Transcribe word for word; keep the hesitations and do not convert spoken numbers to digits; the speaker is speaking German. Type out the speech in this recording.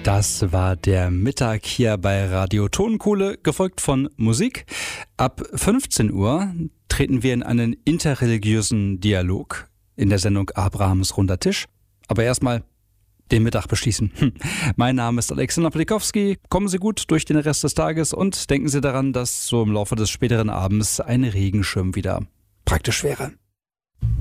Das war der Mittag hier bei Radio Tonkohle, gefolgt von Musik. Ab fünfzehn Uhr treten wir in einen interreligiösen Dialog in der Sendung Abrahams Runder Tisch. Aber erstmal den Mittag beschließen. Hm. Mein Name ist Alexander Plikowski. Kommen Sie gut durch den Rest des Tages und denken Sie daran, dass so im Laufe des späteren Abends ein Regenschirm wieder praktisch wäre.